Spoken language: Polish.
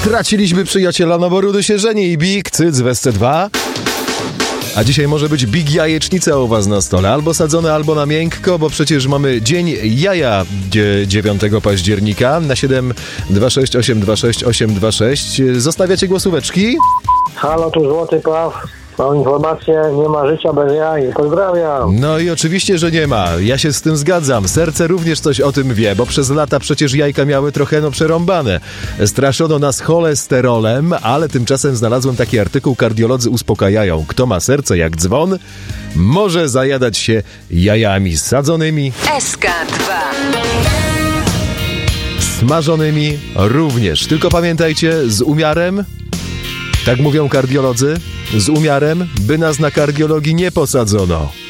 Straciliśmy przyjaciela, no bo Rudy się żeni i Big Cyc w SC2. A dzisiaj może być Big Jajecznica u was na stole. Albo sadzone, albo na miękko, bo przecież mamy Dzień Jaja 9 października na 726826826. Zostawiacie głosóweczki? Halo, tu Złoty Paw. Mam informację, nie ma życia bez jaj. Pozdrawiam. No i oczywiście, że nie ma. Ja się z tym zgadzam. Serce również coś o tym wie, bo przez lata przecież jajka miały trochę przerąbane. Straszono nas cholesterolem, ale tymczasem znalazłem taki artykuł. Kardiolodzy uspokajają. Kto ma serce jak dzwon, może zajadać się jajami sadzonymi. SK2. Smażonymi również. Tylko pamiętajcie, z umiarem, tak mówią kardiolodzy, z umiarem, by nas na kardiologii nie posadzono.